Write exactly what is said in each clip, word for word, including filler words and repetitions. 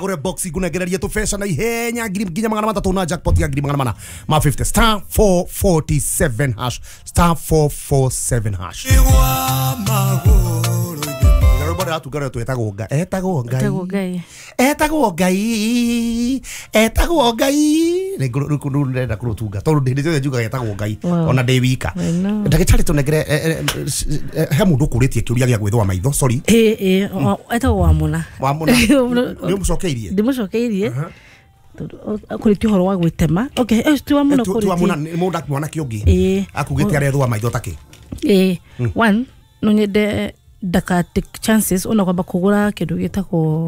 Kore boxi kunegereria tu pesa na ihenya ngiri nginya magana matatu na jackpot ya ngiri magana mana ma fifty star four forty-seven hash star four forty-seven hash. Bora tu gara tu etago ga etago gai etago gai etago gai etago gai ne guru guru ndenda kurutunga tondu ndi ndio juga etago gai ona ndi wika ndagitari tu negere he mundu kuritie kiuria gia gwithwa maitho sorry eh eh etago wa muna wa muna ni mucokeirie ndi mucokeirie akuriti horo wa gwitema okay eh tu wa muna kuriti tu wa muna mundu akimwana kiungi akugite arethwa maitho take eh one no nyende daka take chances ona kwamba kugura kindu gitako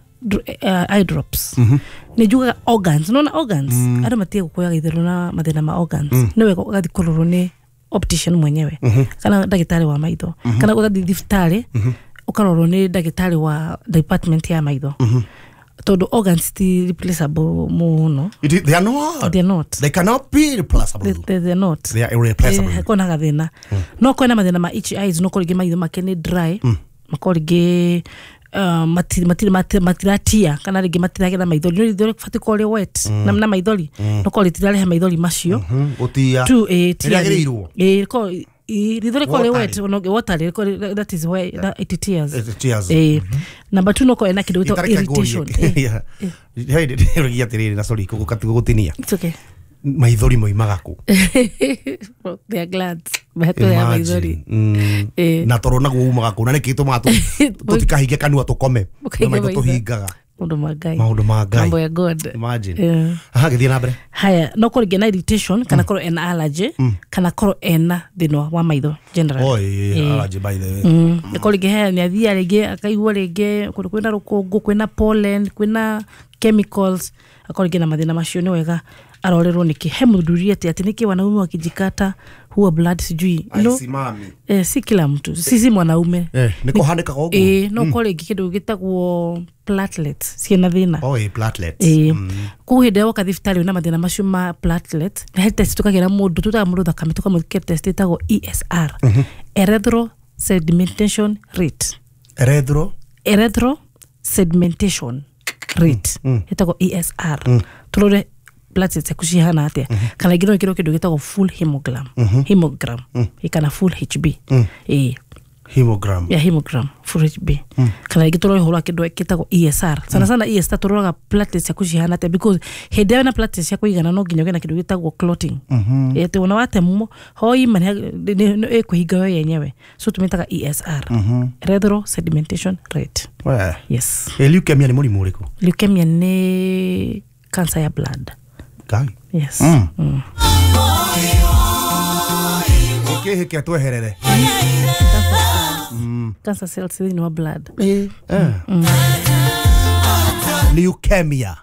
uh, eye drops mm -hmm. ni juga organs no na organs mm. ara matie kukoya githero na mathina ma organs mm. niwe gathi kururu ni optician mwenyewe mm -hmm. kana dagitari wa maitho mm -hmm. kana gathi diftari mm -hmm. ukaroro ni dagitari wa department ya maitho mm -hmm. todo organs ti replaceable muno they are not they are not they cannot be replaceable they, they are not they are irreplaceable eh, kona gathina mm. no kona mathina ma itchy eyes no kolege maitho makene dry mm. makolege uh, matiri matiri matiratia kana rigi matirage na maithori no rithore fati kole wet mm. na na maithori mm. no kole tirare maithori macio mm -hmm. utia tu eh tiragiriro eh ko rithore kole wet no water that is why that it tears it tears eh number two no ko ena kidogo irritation yeah hey ndio ya tirire na sorry kuko katigotinia it's okay maithori moimaga ku they are glad bato ya maithori mm. eh. na toro naguo umaga ku na nikito matu tutikahige kanua tukome na maitho tuhingaga mundu magai maundu magai mambo ya god imagine yeah. aha githia na mbere haya no ko gena irritation kana koro en allergy mm. kana koro ena thino wa maitho general oh yeah, yeah. allergy by the way mm. ko gihea ni athia rege akaigwa rege kundu kwina rukungu kwina pollen kwina chemicals akori na mathina macio ni wega arorerwo niki hemudhuria ati ati niki wanaume wakijikata huwa blood sijui no eh si kila mtu sisi mwanaume eh niko handika gogo eh no mm. kole gikidu gitagwo platelets siena thina oh eh platelets eh mm. kuhide wa kadhiftari na mathina macio ma platelet na test tukagira mundu tuta mundu thakame tukamukira test itago E S R mm -hmm. erythro sedimentation rate erythro erythro sedimentation rate mm. itago E S R mm. tulore platelets kushihana atia mm -hmm. kana gino kiro kidogo gitagwo full hemogram mm -hmm. hemogram mm. ikana full H B mm. eh hemogram ya hemogram full H B mm. kana gitoro ihora kidogo kitagwo E S R sana sana mm. E S R turoga platelets kushihana atia because hede na platelets yako igana no ginyo gena kidogo gitagwo clotting mm -hmm. ete una wate mumo hoi mani e kuhiga yo yenyewe so tumetaga E S R mm -hmm. erythro sedimentation rate well yes e leukemia ni murimu uriku leukemia ni cancer ya blood Gai. Yes. Mm. Mm. Okay, heke tweherere. Mm. Cancer cells in your blood. Eh. Eh. Mm. Leukemia.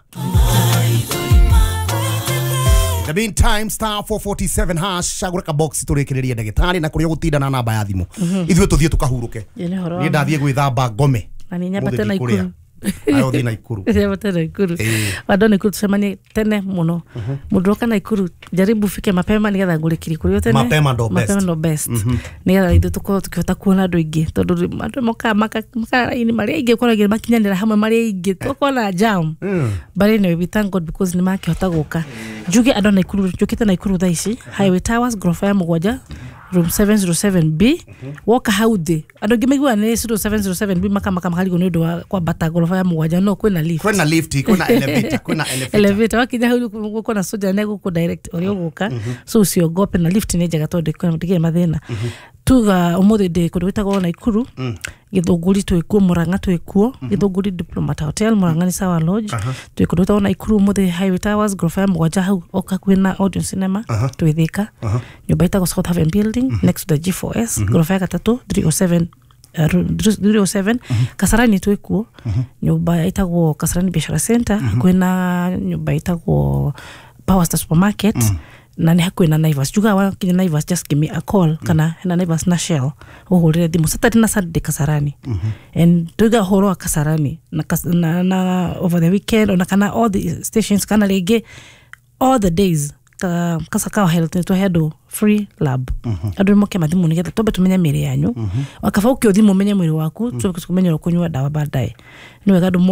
The meantime star four forty-seven hash agureka box turekereria ndagitari na kuria gutinda na namba ya thimu. Ithuĩ tuthie tukahuruke. Ni ndathie gwithamba ngome. Na ni nyabate na ikuru. Ayo thina ikuru ya batana ikuru wadone ikuru tusemani tene muno mudoka na ikuru jaribu fike mapema nigetha ngurikiri kuri yote mapema ndo best mapema ndo best nigetha ithu tuko tukihota kuona andu ingi tondu andu moka maka maka ini mari ingi kwa ngira makinyanira hamwe mari ingi tuko na jam bali ni we thank God because ni makihota guka juge adona ikuru jukite na ikuru thaici Highway Towers grofa ya mugwanja room seven oh seven B mm-hmm. Woka haude ando gimegwa ne seven oh seven B maka maka makali gono ndo kwa bata gorofa ya mugwanja no kwena lift kwena lift kwena elevator kwena elevator elevator wakija huko kuna soja nego ku direct ori guka mm-hmm. So usiogope na lift ne jaga to de kwa ndige mathina mm-hmm. Tuga umothe de ko witago na ikuru mm. Githunguri twikuo Murang'a twikuo mm -hmm. Githunguri Diplomat Hotel Murang'a ni sawa lodge uh -huh. Twikuo witago na ikuru umothe Highway Towers grofa ya mugwanja hau oka kwina audio cinema uh -huh. Twithika uh -huh. Nyumba itago South Haven building mm -hmm. Next to the G four S mm -hmm. Grofa ya gatatu three oh seven three oh seven mm -hmm. Kasarani twikuo mm -hmm. Nyumba itago Kasarani Biashara Center mm -hmm. Kwina nyumba itago Power Star Supermarket mm -hmm. Na ni hakuina Naivas juga wa kinya Naivas just give me a call mm. Kana na Naivas na Shell uhurire thimu Saturday na Sunday Kasarani mm -hmm. And tuga horo Kasarani na, na na over the weekend na kana all the stations kana lege all the days ka kasaka health to head free lab mm -hmm. Adu moke mathimu nigetha tobe tumenya mire yanyu mm -hmm. Wakafa ukio thimu menye mwiri waku mm -hmm. Tukumenya kunywa dawa baadaye ni wega ndu moke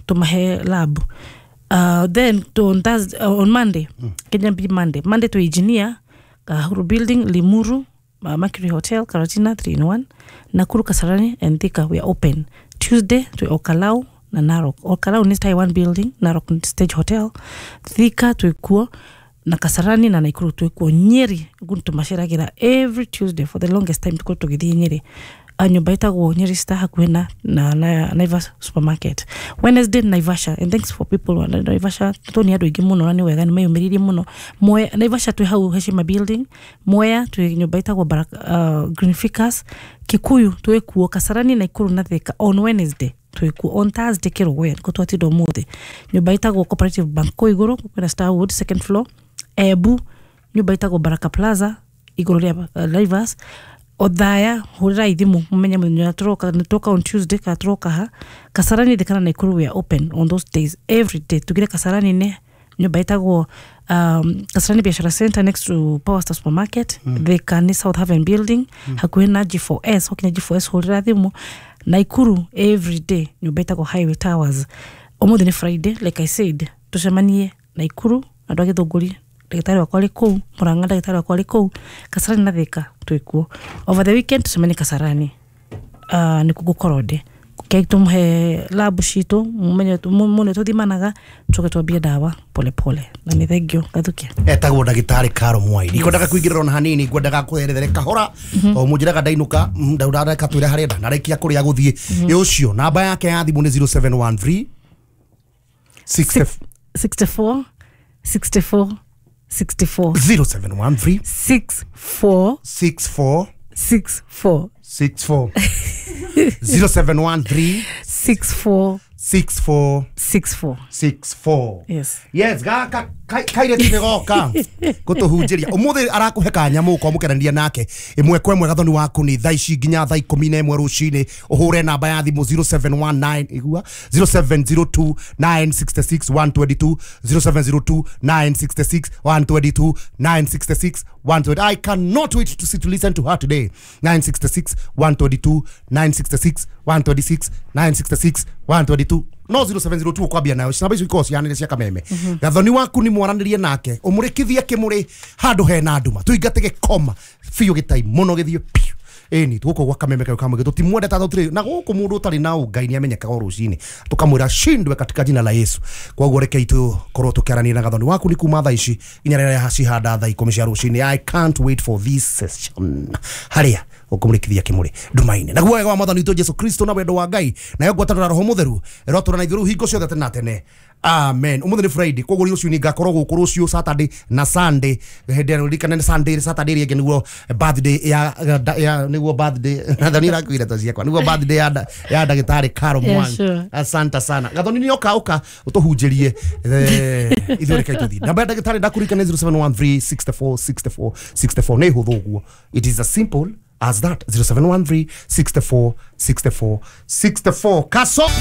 tumahe lab. Uh, then to on, Thursday, uh, on Monday, mm. Kenya be Monday. Monday to engineer, Kahuru Building, Limuru, uh, Mercury Hotel, Karatina, three in one, Nakuru, Kasarani, and Thika, we are open. Tuesday to Okalau, na Narok. Okalau ni Taiwan Building, Narok Stage Hotel, Thika to Ikuo, na Kasarani na Naikuru to Ikuo, Nyeri, guntu mashiragira every Tuesday for the longest time to go to Gidi Nyeri. Nyumba itago Nyeri Star hakuena na, na Naivas Supermarket. Wednesday Naivasha, and thanks for people wa Naivasha toni ado igimuno nani wega ni mayumiririe muno. Moya Naivasha tu hau Heshima Building, Moya tu nyumba itago Baraka uh, Greenficus, Kikuyu tu ekuo Kasarani na Ikuru na Thika on Wednesday. Tu ekuo on Thursday kero we ko twati do muthe. Nyumba itago Cooperative Bank ko iguru kwena Starwood second floor. Ebu nyumba itago Baraka Plaza iguru ria uh, Naivas. Odhaya hurira ithimu mumenye munya troka nitoka on Tuesday ka troka ha Kasarani dekana na Ikuru we are open on those days every day tugire Kasarani ne nyumba itago um Kasarani Biashara Center next to Power Star Supermarket mm. the Kani South Haven Building mm. hakuena G four S hokina G four S hurira ithimu na Ikuru every day nyumba itago Highway Towers omuthi ni Friday like I said tushemanie na Ikuru andu agithunguri Daktari wa kwali kou, Murang'a daktari wa kwali kou, Kasarani na Thika tuikuo. Over the weekend tusemeni Kasarani. Uh, ni kugukorode. Kei tumhe labu shito, mwenye mune tuthimanaga, tuke tuambie dawa pole pole. Na ni thengio gathukia. Etagwo Daktari Karo Mwai. Yes. Ikwendaga kuingirira na hanini, ikwendaga kwerethere kahora. Mm -hmm. O mujiraga ndainuka, ndaurada katwira harenda, narekia kuria guthie. Mm -hmm. Ucio namba yake ya thimu ni zero seven one three sixty-four sixty-four sixty-four zero seven one three six four six four six four six four zero seven one three six four six four six four six four. Yes. Yes, gaka kaire timegoka gutuhunjiria umuthi arakuhe kanyamu ko mukerania nake imwe kwa imwe gathoni waku ni thaici nginya thaa ikumi na ĩmwe rucini uhure namba ya thimu zero seven one nine igua zero seven zero two nine six six one two two zero seven zero two nine six six one two two nine six six one two. I cannot wait to see to listen to her today. nine six six one two two nine six six one two six nine six six one two two no zero seven zero two kwambia nayo sababu iko cianire cia kameme gathoni waku ni mwaranirie nake umurikithie kimuri handu hena nduma tuingatege koma fiyo gitai muno githio eni tuko gwa kameme kayo kamwe tutimwende ta tutire na guku mundu utari na ungai ni amenyeka rucini tukamwira shindwe katika jina la Yesu kwa guo reke itu korwo tukiarania na gathoni waku ni kuma thaa ici inyarera haci handa thaa ikumi cia rucini. I can't wait for this session haria ukumurikithia kimuri ndumaine na guo wega wa mwathani witu Jesu Kristo na wendo wa Ngai na yo gwatana roho mutheru erotura na ithiru hingo ciothe tena tene. Amen. Umuthi ni Friday koguo rucio ni ngakorwo guku rucio Saturday na Sunday hende rikana ni Sunday Saturday rege niguo birthday ya ya niguo birthday nathani rakwira tazia kwa niguo birthday ya ya Daktari Karo Mwai. Asante sana gathoni ni oka oka utuhunjirie ithiru reke tuthi namba ya Daktari ndakurikana zero seven one three six four six four six four ne huthu guo. It is as simple as that. Zero seven one three six four six four six four. Kaso